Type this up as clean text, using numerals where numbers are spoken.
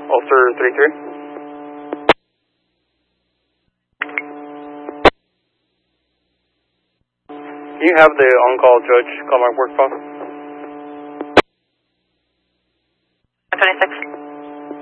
Ulster 33. Can you have the on-call judge call my work phone? 26.